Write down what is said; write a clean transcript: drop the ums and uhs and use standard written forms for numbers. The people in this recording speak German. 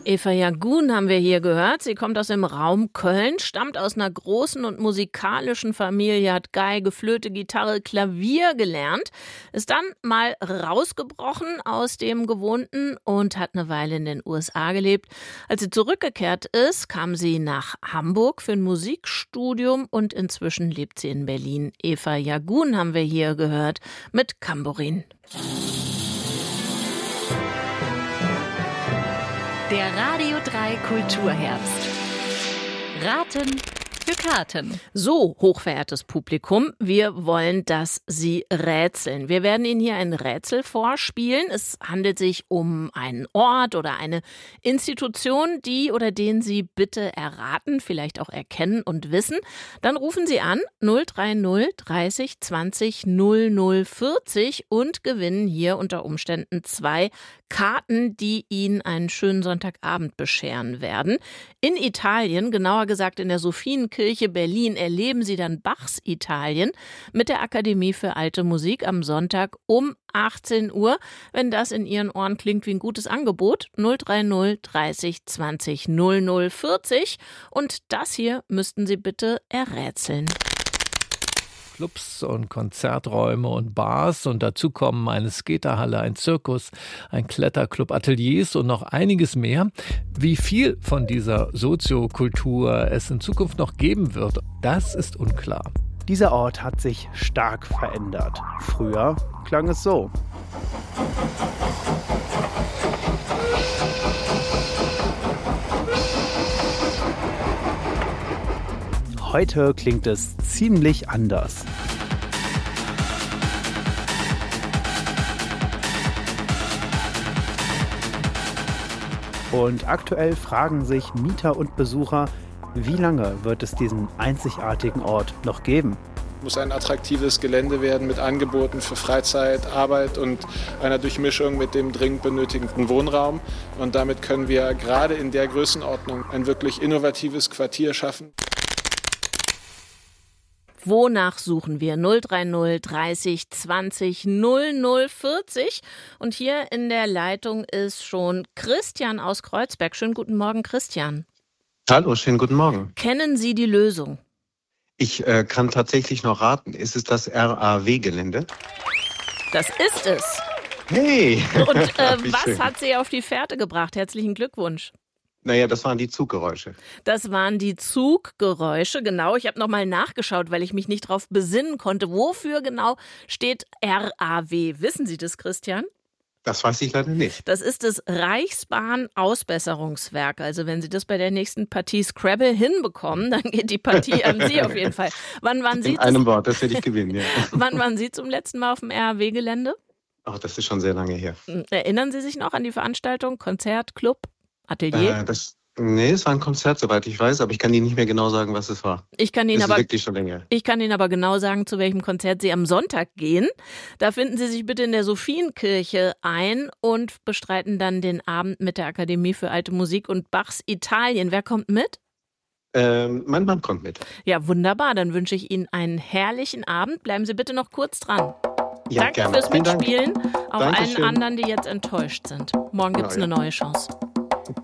Eva Jagun haben wir hier gehört. Sie kommt aus dem Raum Köln, stammt aus einer großen und musikalischen Familie, hat Geige, Flöte, Gitarre, Klavier gelernt, ist dann mal rausgebrochen aus dem Gewohnten und hat eine Weile in den USA gelebt. Als sie zurückgekehrt ist, kam sie nach Hamburg für ein Musikstudium und inzwischen lebt sie in Berlin. Eva Jagun haben wir hier gehört mit Kamborin. Der Radio 3 Kulturherbst. Raten für Karten. So, hochverehrtes Publikum, wir wollen, dass Sie rätseln. Wir werden Ihnen hier ein Rätsel vorspielen. Es handelt sich um einen Ort oder eine Institution, die oder den Sie bitte erraten, vielleicht auch erkennen und wissen. Dann rufen Sie an 030 30 20 00 40 und gewinnen hier unter Umständen 2 Karten, die Ihnen einen schönen Sonntagabend bescheren werden. In Italien, genauer gesagt in der Sophienkirche Berlin, erleben Sie dann Bachs Italien mit der Akademie für Alte Musik am Sonntag um 18 Uhr. Wenn das in Ihren Ohren klingt wie ein gutes Angebot, 030 30 20 00 40. Und das hier müssten Sie bitte errätseln. Clubs und Konzerträume und Bars und dazu kommen eine Skaterhalle, ein Zirkus, ein Kletterclub, Ateliers und noch einiges mehr. Wie viel von dieser Soziokultur es in Zukunft noch geben wird, das ist unklar. Dieser Ort hat sich stark verändert. Früher klang es so. Heute klingt es ziemlich anders. Und aktuell fragen sich Mieter und Besucher, wie lange wird es diesen einzigartigen Ort noch geben? Es muss ein attraktives Gelände werden mit Angeboten für Freizeit, Arbeit und einer Durchmischung mit dem dringend benötigten Wohnraum. Und damit können wir gerade in der Größenordnung ein wirklich innovatives Quartier schaffen. Wonach suchen wir? 030 30 20 00 40. Und hier in der Leitung ist schon Christian aus Kreuzberg. Schönen guten Morgen, Christian. Hallo, schönen guten Morgen. Kennen Sie die Lösung? Ich kann tatsächlich noch raten. Ist es das RAW-Gelände? Das ist es. Hey! Und was hat Sie auf die Fährte gebracht? Herzlichen Glückwunsch. Naja, das waren die Zuggeräusche. Das waren die Zuggeräusche, genau. Ich habe nochmal nachgeschaut, weil ich mich nicht darauf besinnen konnte. Wofür genau steht RAW? Wissen Sie das, Christian? Das weiß ich leider nicht. Das ist das Reichsbahn-Ausbesserungswerk. Also wenn Sie das bei der nächsten Partie Scrabble hinbekommen, dann geht die Partie an Sie auf jeden Fall. Wann waren Sie in einem Wort, das werde ich gewinnen, ja. Wann waren Sie zum letzten Mal auf dem RAW-Gelände? Ach, das ist schon sehr lange her. Erinnern Sie sich noch an die Veranstaltung, Konzert, Club, Atelier? Es war ein Konzert, soweit ich weiß, aber ich kann Ihnen nicht mehr genau sagen, was es war. Ich kann Ihnen wirklich schon länger. Ich kann Ihnen aber genau sagen, zu welchem Konzert Sie am Sonntag gehen. Da finden Sie sich bitte in der Sophienkirche ein und bestreiten dann den Abend mit der Akademie für Alte Musik und Bachs Italien. Wer kommt mit? Mein Mann kommt mit. Ja, wunderbar. Dann wünsche ich Ihnen einen herrlichen Abend. Bleiben Sie bitte noch kurz dran. Ja, Danke gerne. fürs Mitspielen. Auch Dankeschön. allen anderen, die jetzt enttäuscht sind. Morgen gibt es eine neue Chance.